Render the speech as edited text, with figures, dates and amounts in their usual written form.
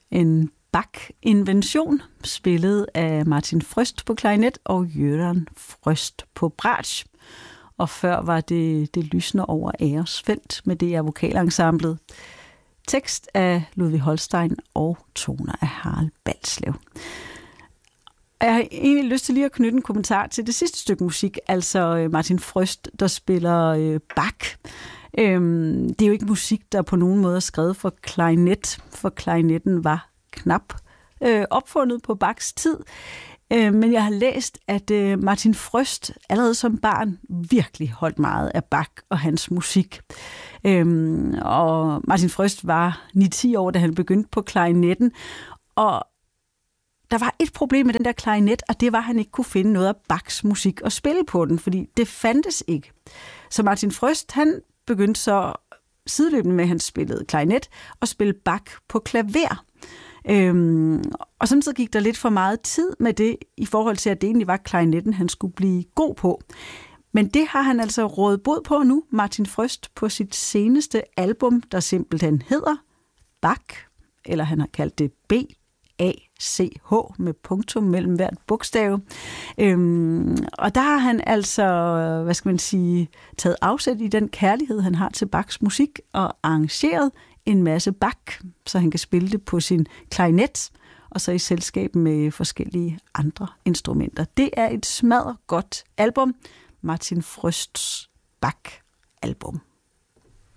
En Bach-invention, spillet af Martin Frøst på klarinet og Göran Frøst på bratsch. Og før var det lysende over Æresfelt med det af vokalensemblet. Tekst af Ludvig Holstein og toner af Harald Balslev. Jeg har egentlig lyst til lige at knytte en kommentar til det sidste stykke musik, altså Martin Frøst, der spiller Bach. Det er jo ikke musik, der på nogen måde er skrevet for klarinet, for klarinetten var knap opfundet på Bachs tid. Men jeg har læst, at Martin Frøst allerede som barn virkelig holdt meget af Bach og hans musik. Og Martin Frøst var 9-10 år, da han begyndte på klarinetten. Og der var et problem med den der klarinet, og det var, at han ikke kunne finde noget af Bachs musik og spille på den, fordi det fandtes ikke. Så Martin Frøst, han begyndte så sideløbende med, at han spillede klarinet og spille Bach på klaver. Og samtidig gik der lidt for meget tid med det, i forhold til, at det egentlig var klarinetten, han skulle blive god på. Men det har han altså rådet bod på nu, Martin Frøst, på sit seneste album, der simpelthen hedder Bach, eller han har kaldt det B-A-C-H med punktum mellem hvert bogstav. Og der har han altså, taget afsæt i den kærlighed, han har til Bachs musik, og arrangeret en masse Bach, så han kan spille det på sin klarinet, og så i selskab med forskellige andre instrumenter. Det er et smadret godt album, Martin Frøsts Bach-album.